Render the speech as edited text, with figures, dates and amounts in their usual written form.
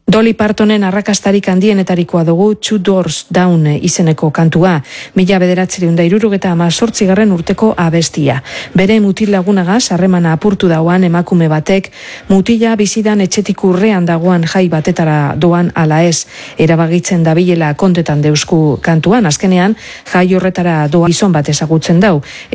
Dolly Partonen arrakastarik handienetarikoa dugu Two Doors Down izeneko kantua, 1978 urteko abestia. Bere mutil lagunagaz harremana apurtu dauan emakume batek, mutila bizidan etxetik urrean dagoan jai batetara doan ala ez, erabagitzen dabilela kontetan deusku kantuan, azkenean jai horretara doa gizon bat ezagutzen dau,